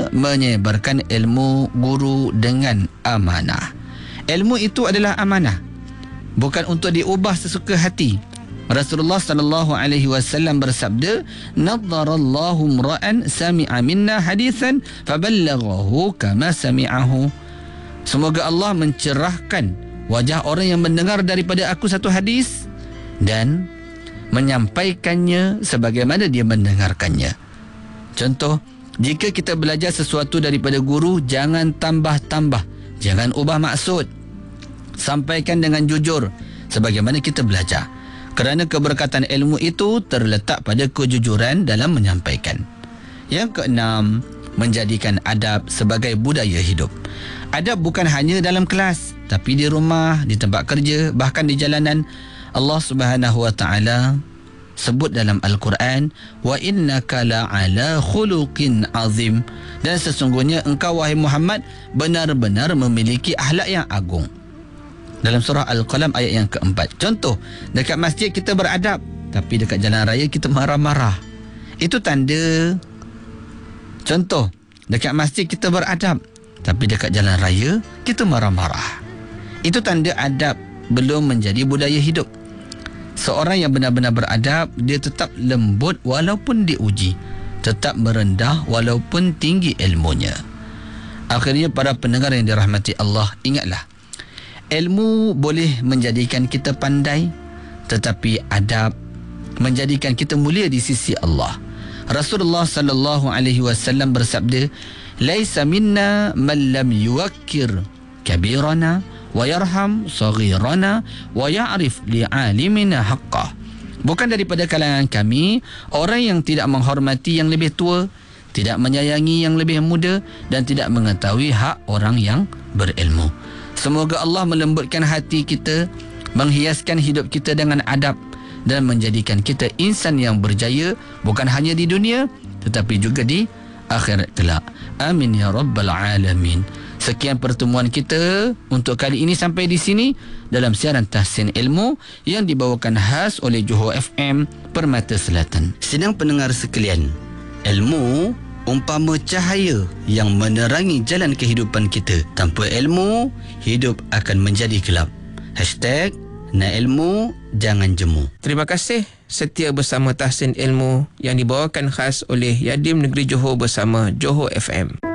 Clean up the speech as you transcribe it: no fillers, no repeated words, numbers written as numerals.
menyebarkan ilmu guru dengan amanah. Ilmu itu adalah amanah, bukan untuk diubah sesuka hati. Rasulullah sallallahu alaihi wasallam bersabda, "Nadharallahu imra'an sami'a minna hadithan faballaghahu kama sami'ahu." Semoga Allah mencerahkan wajah orang yang mendengar daripada aku satu hadis dan menyampaikannya sebagaimana dia mendengarkannya. Contoh, jika kita belajar sesuatu daripada guru, jangan tambah-tambah, jangan ubah maksud. Sampaikan dengan jujur sebagaimana kita belajar. Kerana keberkatan ilmu itu terletak pada kejujuran dalam menyampaikan. Yang keenam, menjadikan adab sebagai budaya hidup. Adab bukan hanya dalam kelas, tapi di rumah, di tempat kerja, bahkan di jalanan. Allah Subhanahu wa taala sebut dalam Al-Quran, wa innaka la'ala khuluqin azim, dan sesungguhnya engkau wahai Muhammad benar-benar memiliki akhlak yang agung. Dalam surah Al-Qalam ayat yang keempat. Contoh, dekat masjid kita beradab, tapi dekat jalan raya kita marah-marah. Itu tanda. Contoh, dekat masjid kita beradab, tapi dekat jalan raya kita marah-marah. Itu tanda adab belum menjadi budaya hidup. Seorang yang benar-benar beradab, dia tetap lembut walaupun diuji, tetap merendah walaupun tinggi ilmunya. Akhirnya para pendengar yang dirahmati Allah, ingatlah, ilmu boleh menjadikan kita pandai, tetapi adab menjadikan kita mulia di sisi Allah. Rasulullah sallallahu alaihi wasallam bersabda, "Laisa minna man lam yuwakkir kabirana wa yarham saghirana wa ya'rif li'alimina haqqah." Bukan daripada kalangan kami orang yang tidak menghormati yang lebih tua, tidak menyayangi yang lebih muda, dan tidak mengetahui hak orang yang berilmu. Semoga Allah melembutkan hati kita, menghiaskan hidup kita dengan adab, dan menjadikan kita insan yang berjaya bukan hanya di dunia tetapi juga di akhirat kelak. Amin ya rabbal alamin. Sekian pertemuan kita untuk kali ini sampai di sini dalam siaran Tahsin Ilmu yang dibawakan khas oleh Johor FM Permata Selatan. Sidang pendengar sekalian, ilmu umpama cahaya yang menerangi jalan kehidupan kita. Tanpa ilmu, hidup akan menjadi gelap. #Nak ilmu, jangan jemu. Terima kasih setia bersama Tahsin Ilmu yang dibawakan khas oleh Yadim Negeri Johor bersama Johor FM.